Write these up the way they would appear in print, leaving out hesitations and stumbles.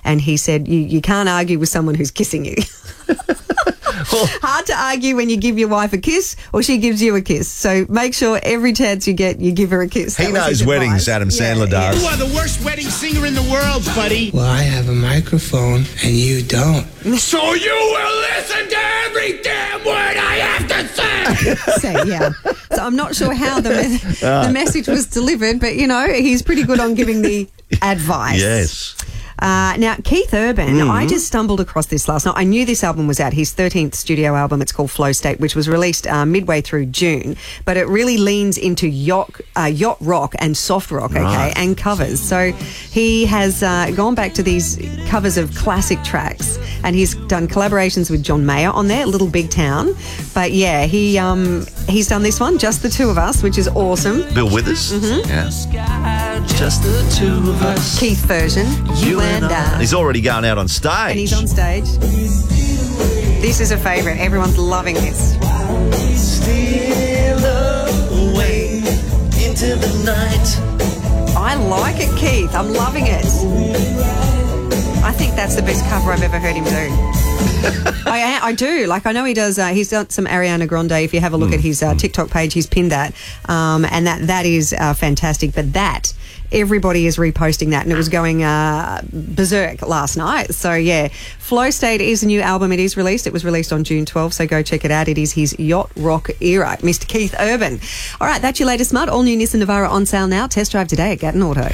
and he said, you can't argue with someone who's kissing you. Hard to argue when you give your wife a kiss or she gives you a kiss. So make sure every chance you get, you give her a kiss. He knows weddings, Adam Sandler does. You are the worst wedding singer in the world, buddy. Well, I have a microphone and you don't. So you will listen to every damn word I have to say. So I'm not sure how the message was delivered, but, he's pretty good on giving the advice. Yes. Now, Keith Urban, I just stumbled across this last night. I knew this album was out, his 13th studio album. It's called Flow State, which was released midway through June. But it really leans into yacht rock and soft rock, okay, and covers. So he has gone back to these covers of classic tracks, and he's done collaborations with John Mayer on there, Little Big Town. But yeah, he's done this one, Just the Two of Us, which is awesome. Bill Withers? Yeah. Just the two of us. Keith version, You and I. He's already going out on stage. And he's on stage. This is a favourite. Everyone's loving this. Steal away into the night. I like it, Keith. I'm loving it. I think that's the best cover I've ever heard him do. I do. Like, I know he does. He's done some Ariana Grande. If you have a look at his TikTok page, he's pinned that. And that is fantastic. But everybody is reposting that, and it was going berserk last night. So, yeah, Flow State is a new album. It is released. It was released on June 12th, so go check it out. It is his yacht rock era, Mr. Keith Urban. All right, that's your latest mud. All new Nissan Navara on sale now. Test drive today at Gatton Auto.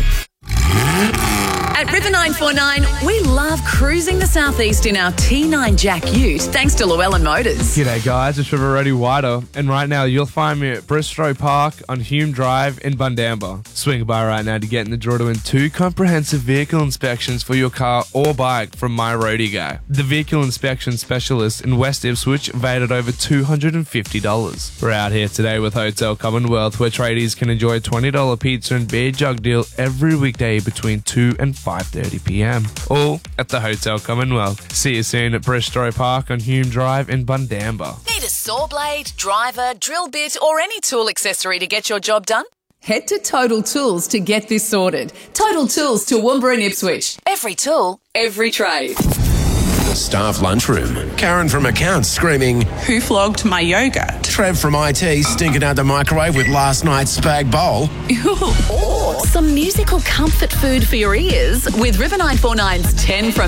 At River 949, we love cruising the southeast in our T9 Jack Ute, thanks to Llewellyn Motors. G'day guys, it's River Roddy Wider, and right now you'll find me at Bristow Park on Hume Drive in Bundamba. Swing by right now to get in the draw to win 2 comprehensive vehicle inspections for your car or bike from My Roadie Guy, the vehicle inspection specialist in West Ipswich, valued at over $250. We're out here today with Hotel Commonwealth, where tradies can enjoy a $20 pizza and beer jug deal every weekday between 2 and 5:30 p.m. All at the Hotel Commonwealth. See you soon at Bristow Park on Hume Drive in Bundamba. Need a saw blade, driver, drill bit, or any tool accessory to get your job done? Head to Total Tools to get this sorted. Total Tools, Toowoomba and Ipswich. Every tool, every trade. The staff lunchroom. Karen from accounts screaming, "Who flogged my yogurt?" Trev from IT stinking out the microwave with last night's spag bowl. Or some musical comfort food for your ears with River 949's 10 from